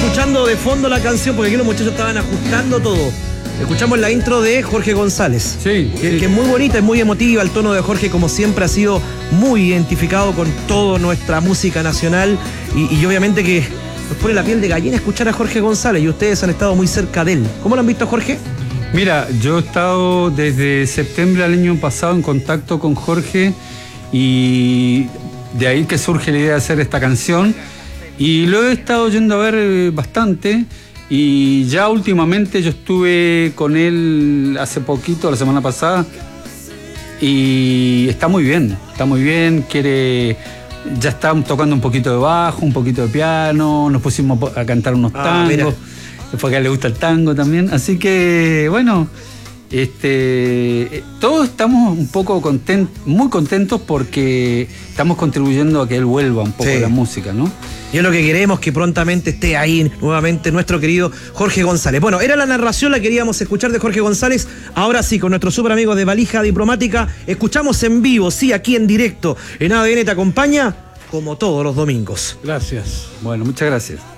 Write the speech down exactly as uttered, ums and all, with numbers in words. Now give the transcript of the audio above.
escuchando de fondo la canción porque aquí los muchachos estaban ajustando todo. Escuchamos la intro de Jorge González. Sí, que, sí. que es muy bonita, es muy emotiva. El tono de Jorge, como siempre, ha sido muy identificado con toda nuestra música nacional. Y, y obviamente que nos pone la piel de gallina escuchar a Jorge González. Y ustedes han estado muy cerca de él. ¿Cómo lo han visto, Jorge? Mira, yo he estado desde septiembre del año pasado en contacto con Jorge y de ahí que surge la idea de hacer esta canción. Y lo he estado yendo a ver bastante. Y ya últimamente yo estuve con él hace poquito, la semana pasada, y está muy bien, está muy bien, quiere, ya está tocando un poquito de bajo, un poquito de piano, nos pusimos a cantar unos Ah, tangos, porque a él le gusta el tango también, así que bueno, este, todos estamos un poco contentos, muy contentos porque estamos contribuyendo a que él vuelva un poco Sí. a la música, ¿no? Y es lo que queremos, que prontamente esté ahí nuevamente nuestro querido Jorge González. Bueno, era la narración, la queríamos escuchar de Jorge González. Ahora sí, con nuestro super amigo de Valija Diplomática, escuchamos en vivo, sí, aquí en directo, en A D N Te Acompaña, como todos los domingos. Gracias. Bueno, muchas gracias.